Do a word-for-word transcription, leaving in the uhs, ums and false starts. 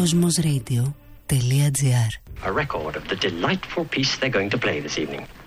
Cosmos Radio τελεία τζι άρ. A record of the delightful piece they're going to play this evening.